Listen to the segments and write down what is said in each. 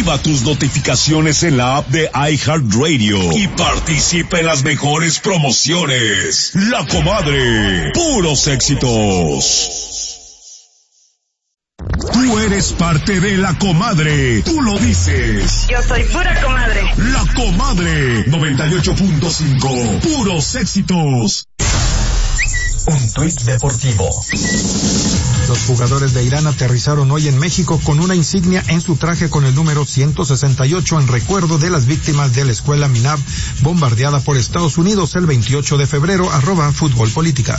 Activa tus notificaciones en la app de iHeartRadio y participa en las mejores promociones. La Comadre, puros éxitos. Tú eres parte de La Comadre, tú lo dices. Yo soy pura comadre. La Comadre 98.5, puros éxitos. Un tuit deportivo. Los jugadores de Irán aterrizaron hoy en México con una insignia en su traje con el número 168 en recuerdo de las víctimas de la escuela Minab bombardeada por Estados Unidos el 28 de febrero. @Fútbol Política.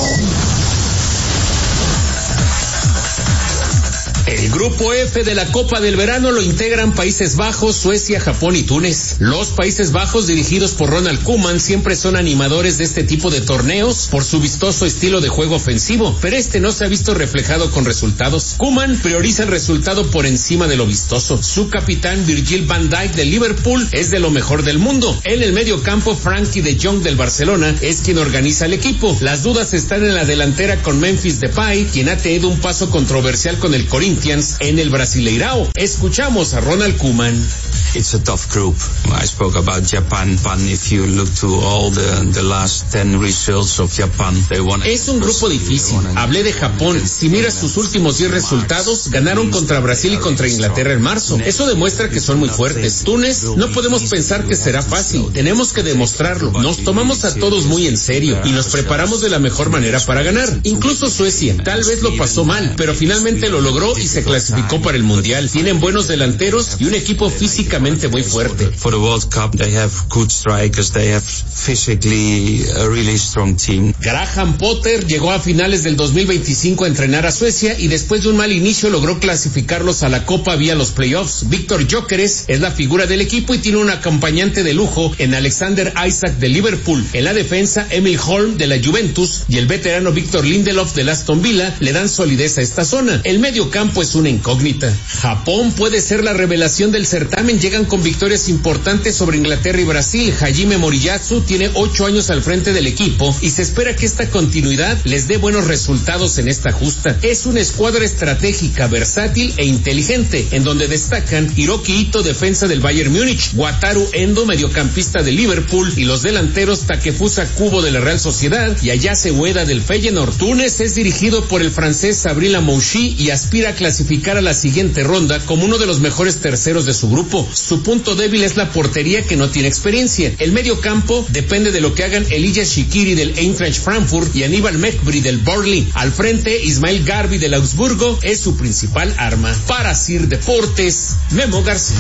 El grupo F de la Copa del Verano lo integran Países Bajos, Suecia, Japón y Túnez. Los Países Bajos, dirigidos por Ronald Koeman, siempre son animadores de este tipo de torneos por su vistoso estilo de juego ofensivo, pero este no se ha visto reflejado con resultados. Koeman prioriza el resultado por encima de lo vistoso. Su capitán Virgil van Dijk del Liverpool es de lo mejor del mundo. En el medio campo, Frankie de Jong del Barcelona es quien organiza el equipo. Las dudas están en la delantera con Memphis Depay, quien ha tenido un paso controversial con el Corinthians en el Brasileirao. Escuchamos a Ronald Koeman. It's a tough group. I spoke about Japan. If you look to all the last 10 results of Japan, they won. Es un grupo difícil. Hablé de Japón. Si miras sus últimos 10 resultados, ganaron contra Brasil y contra Inglaterra en marzo. Eso demuestra que son muy fuertes. Túnez, no podemos pensar que será fácil. Tenemos que demostrarlo. Nos tomamos a todos muy en serio y nos preparamos de la mejor manera para ganar. Incluso Suecia, tal vez lo pasó mal, pero finalmente lo logró y se clasificó para el Mundial. Tienen buenos delanteros y un equipo físicamente muy fuerte. For the World Cup, they have good strikers. They have physically a really strong team. Graham Potter llegó a finales del 2025 a entrenar a Suecia y después de un mal inicio logró clasificarlos a la Copa vía los playoffs. Víctor Gyökeres es la figura del equipo y tiene un acompañante de lujo en Alexander Isak de Liverpool. En la defensa, Emil Holm de la Juventus y el veterano Victor Lindelof del Aston Villa le dan solidez a esta zona. El medio campo es una incógnita. Japón puede ser la revelación del certamen. Llegan con victorias importantes sobre Inglaterra y Brasil. Hajime Moriyasu tiene 8 años al frente del equipo y se espera que esta continuidad les dé buenos resultados en esta justa. Es una escuadra estratégica, versátil e inteligente, en donde destacan Hiroki Ito, defensa del Bayern Múnich, Wataru Endo, mediocampista de Liverpool, y los delanteros Takefusa Kubo de la Real Sociedad y Ayase Ueda del Feyenoord. Túnez es dirigido por el francés Sabri Lamouchi y aspira a clasificar a la siguiente ronda como uno de los mejores terceros de su grupo. Su punto débil es la portería, que no tiene experiencia. El medio campo depende de lo que hagan Elijah Shaqiri del Eintracht Frankfurt y Aníbal Mekbri del Burnley. Al frente, Ismail Garbi del Augsburgo es su principal arma. Para Sir Deportes, Memo García.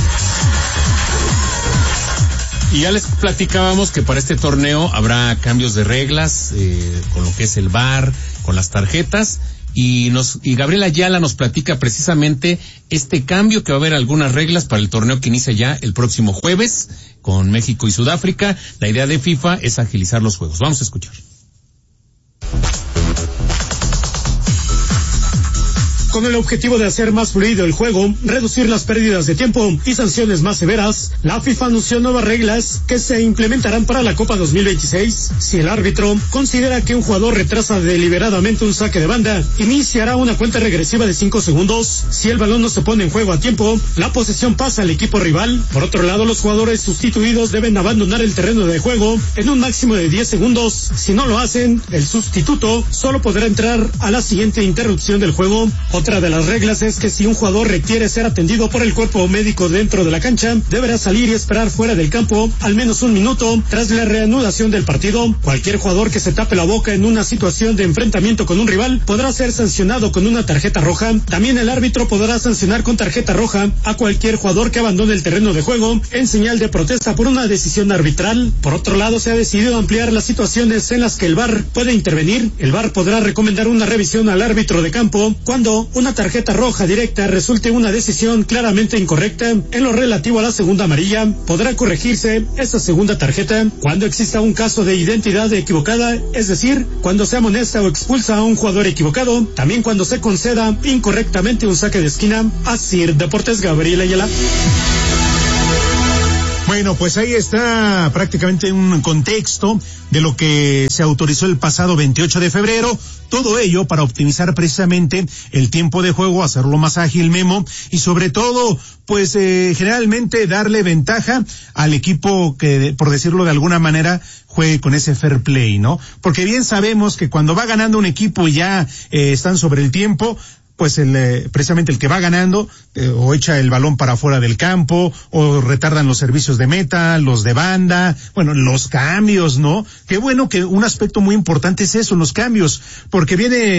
Y ya les platicábamos que para este torneo habrá cambios de reglas, con lo que es el VAR, con las tarjetas. Y Gabriela Ayala nos platica precisamente este cambio, que va a haber algunas reglas para el torneo que inicia ya el próximo jueves con México y Sudáfrica. La idea de FIFA es agilizar los juegos. Vamos a escuchar. Con el objetivo de hacer más fluido el juego, reducir las pérdidas de tiempo y sanciones más severas, la FIFA anunció nuevas reglas que se implementarán para la Copa 2026. Si el árbitro considera que un jugador retrasa deliberadamente un saque de banda, iniciará una cuenta regresiva de 5 segundos. Si el balón no se pone en juego a tiempo, la posesión pasa al equipo rival. Por otro lado, los jugadores sustituidos deben abandonar el terreno de juego en un máximo de 10 segundos. Si no lo hacen, el sustituto solo podrá entrar a la siguiente interrupción del juego. Otra de las reglas es que si un jugador requiere ser atendido por el cuerpo médico dentro de la cancha, deberá salir y esperar fuera del campo al menos un minuto tras la reanudación del partido. Cualquier jugador que se tape la boca en una situación de enfrentamiento con un rival podrá ser sancionado con una tarjeta roja. También el árbitro podrá sancionar con tarjeta roja a cualquier jugador que abandone el terreno de juego en señal de protesta por una decisión arbitral. Por otro lado, se ha decidido ampliar las situaciones en las que el VAR puede intervenir. El VAR podrá recomendar una revisión al árbitro de campo cuando una tarjeta roja directa resulte una decisión claramente incorrecta. En lo relativo a la segunda amarilla, podrá corregirse esa segunda tarjeta cuando exista un caso de identidad equivocada, es decir, cuando se amonesta o expulsa a un jugador equivocado, también cuando se conceda incorrectamente un saque de esquina. Así, Deportes, Gabriela Ayala. Bueno, pues ahí está prácticamente un contexto de lo que se autorizó el pasado 28 de febrero. Todo ello para optimizar precisamente el tiempo de juego, hacerlo más ágil, Memo, y sobre todo, pues generalmente darle ventaja al equipo que, por decirlo de alguna manera, juegue con ese fair play, ¿no? Porque bien sabemos que cuando va ganando un equipo y ya están sobre el tiempo, pues precisamente el que va ganando o echa el balón para afuera del campo o retardan los servicios de meta, los de banda, bueno, los cambios, ¿no? Qué bueno que un aspecto muy importante es eso, los cambios, porque viene